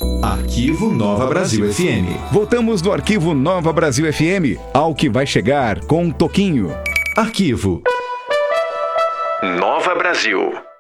Arquivo Nova Brasil FM. Voltamos no Arquivo Nova Brasil FM, ao que vai chegar com Toquinho. Arquivo Nova Brasil.